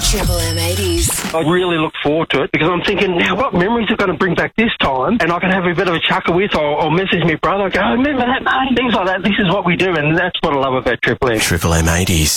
Triple M80s. I really look forward to it because I'm thinking, now what memories are going to bring back this time? And I can have a bit of a chuckle with or message my brother, go, oh, remember that, mate? Things like that. This is what we do, and that's what I love about Triple M. Triple M80s.